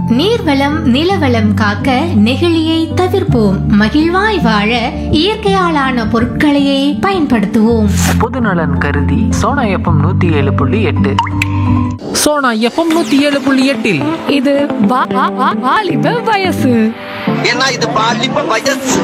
நீர்வளம் நிலவளம் காக்க நெகிழியை தவிர்ப்போம். மகிழ்வாய் வாழ இயற்கையாலான பொருட்களையே பயன்படுத்துவோம். பொதுநலன் கருதி சோனா எஃப்எம் 107.8. சோனா எஃப்எம் 107.8 இது வாலிப வயசு. ஏன்னா இது வாலிப வயசு.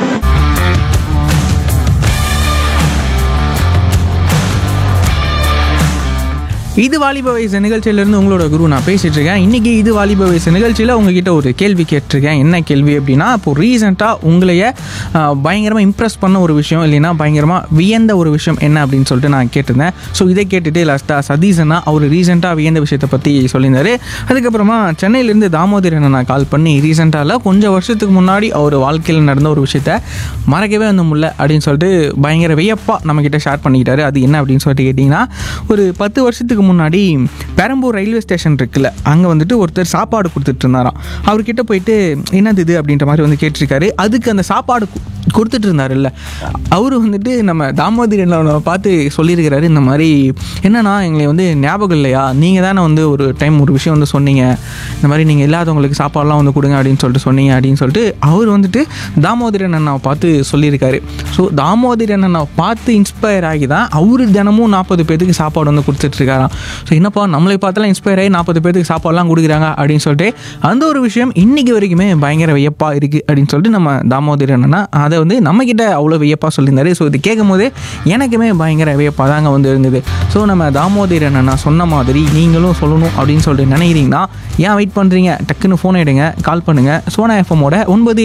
இது வாலிப வயசு நிகழ்ச்சியிலேருந்து உங்களோட குரு நான் பேசிகிட்டு இருக்கேன். இன்றைக்கி இது வாலிப வயசு நிகழ்ச்சியில் உங்ககிட்ட ஒரு கேள்வி கேட்டிருக்கேன். என்ன கேள்வி அப்படின்னா, இப்போது ரீசெண்டாக உங்களைய பயங்கரமாக இம்ப்ரெஸ் பண்ண ஒரு விஷயம் இல்லைன்னா பயங்கரமாக வியந்த ஒரு விஷயம் என்ன அப்படின்னு சொல்லிட்டு நான் கேட்டிருந்தேன். ஸோ இதை கேட்டுட்டு லாஸ்ட்டாக சதீஷனா அவர் ரீசெண்டாக வியந்த விஷயத்தை பற்றி சொல்லியிருந்தார். அதுக்கப்புறமா சென்னையிலேருந்து தாமோதரனை நான் கால் பண்ணி ரீசெண்டாக கொஞ்சம் வருஷத்துக்கு முன்னாடி அவர் வாழ்க்கையில் நடந்த ஒரு விஷயத்த மறக்கவே வந்து முடியல அப்படின்னு சொல்லிட்டு பயங்கர வியப்பாக நம்மக்கிட்ட ஷேர் பண்ணிக்கிட்டாரு. அது என்ன அப்படின்னு சொல்லிட்டு கேட்டிங்கன்னா, ஒரு 10 வருஷத்துக்கு முன்னாடி பெரம்பூர் ரயில்வே ஸ்டேஷன் இருக்குல்ல, அங்கே வந்துட்டு ஒருத்தர் சாப்பாடு கொடுத்துட்டு இருந்தாராம். அவர்கிட்ட போயிட்டு என்னது இது அப்படின்ற மாதிரி வந்து கேட்டிருக்காரு. அதுக்கு அந்த சாப்பாடு கொடுத்துட்டு இருந்தாருல்ல, அவரு வந்துட்டு நம்ம தாமோதரனை பார்த்து சொல்லியிருக்கிறாரு, இந்த மாதிரி என்னன்னா எங்களை வந்து ஞாபகம் இல்லையா, நீங்கள் தானே வந்து ஒரு டைம் ஒரு விஷயம் வந்து சொன்னீங்க, இந்த மாதிரி நீங்கள் இல்லாதவங்களுக்கு சாப்பாடெலாம் வந்து கொடுங்க அப்படின்னு சொல்லிட்டு சொன்னீங்க அப்படின்னு சொல்லிட்டு அவர் வந்துட்டு தாமோதரன் அண்ணாவை பார்த்து சொல்லியிருக்காரு. ஸோ தாமோதரன் அண்ணாவை பார்த்து இன்ஸ்பயர் ஆகி தான் அவர் தினமும் 40 பேருக்கு சாப்பாடு வந்து கொடுத்துட்ருக்காராம். ஸோ என்னப்பா நம்மளை பார்த்தெல்லாம் இன்ஸ்பயர் ஆகி 40 பேருக்கு சாப்பாடெலாம் கொடுக்குறாங்க அப்படின்னு சொல்லிட்டு அந்த ஒரு விஷயம் இன்றைக்கி வரைக்குமே பயங்கர வியப்பாக இருக்குது அப்படின்னு சொல்லிட்டு நம்ம தாமோதரன் அண்ணா அதை வந்து நம்மக்கிட்ட அவ்வளோ வியப்பாக சொல்லியிருந்தாரு. ஸோ இது கேட்கும் போது எனக்குமே பயங்கர வியப்பாக தாங்க வந்து இருந்தது. ஸோ நம்ம தாமோதரன் அண்ணா சொன்ன மாதிரி நீங்களும் சொல்லணும் அப்படின்னு சொல்லிட்டு நினைக்கிறீங்கன்னா ஏன் வெயிட் பண்ணுறீங்க, டக்குன்னு ஃபோன் எடுங்க, கால் பண்ணுங்கள். சோனா எஃப்எம்மோட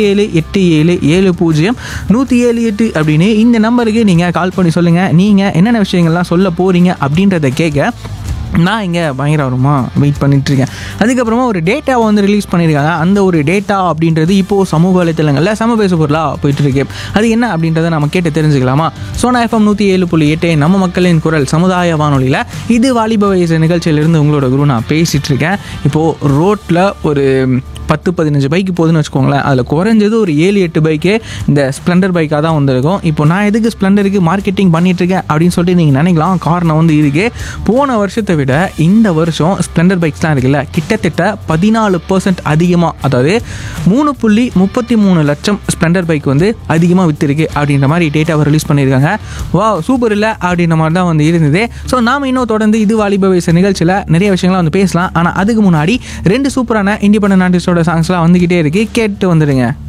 9787070178 அப்படின்னு இந்த நம்பருக்கு நீங்கள் கால் பண்ணி சொல்லுங்கள் நீங்கள் என்னென்ன விஷயங்கள்லாம் சொல்ல போகிறீங்க அப்படின்றத கேட்க நான் இங்கே பயங்கரமாக வெயிட் பண்ணிகிட்ருக்கேன். அதுக்கப்புறமா ஒரு டேட்டாவை வந்து ரிலீஸ் பண்ணியிருக்காங்க. அந்த ஒரு டேட்டா அப்படின்றது இப்போது சமூக வலைத்தளங்களில் சம பேச பொருளாக போயிட்டுருக்கு. அது என்ன அப்படின்றத நம்ம கேட்டு தெரிஞ்சுக்கலாமா? சோனா எஃப்எம் 107.8 நம்ம மக்களின் குரல் சமுதாய வானொலியில் இது வாலிப வயசு நிகழ்ச்சியிலேருந்து உங்களோட குரு நான் பேசிகிட்டு இருக்கேன். இப்போது ரோட்டில் ஒரு 10-15 பைக்கு போகுதுன்னு வச்சுக்கோங்களேன், அதில் குறைஞ்சது ஒரு 7-8 பைக்கே இந்த ஸ்ப்ளெண்டர் பைக்காக தான் வந்திருக்கும். இப்போ நான் எதுக்கு ஸ்ப்ளெண்டருக்கு மார்க்கெட்டிங் பண்ணிகிட்ருக்கேன் அப்படின்னு சொல்லிட்டு நீங்கள் நினைக்கலாம். காரணம் வந்து இருக்குது, போன வருஷத்தை விட இந்த வருஷம் ஸ்ப்ளெண்டர் பைக்ஸ்லாம் இருக்குல்ல, கிட்டத்தட்ட 14% அதிகமாக, அதாவது 3.33 லட்சம் ஸ்ப்ளெண்டர் பைக் வந்து அதிகமாக விற்றுருக்கு அப்படின்ற மாதிரி டேட்டாவை ரிலீஸ் பண்ணியிருக்காங்க. வா சூப்பர் இல்லை அப்படின்ற மாதிரி தான் வந்து இருந்தது. ஸோ நாம் இன்னும் தொடர்ந்து இது வாலிப வயசு நிகழ்ச்சியில் நிறைய விஷயங்கள்லாம் வந்து பேசலாம். ஆனால் அதுக்கு முன்னாடி 2 சூப்பரான இண்டிபெண்டன்ட் ஆர்டிஸ்டோட சாங்ஸ்லாம் வந்துக்கிட்டே இருக்குது, கேட்டு வந்துடுங்க.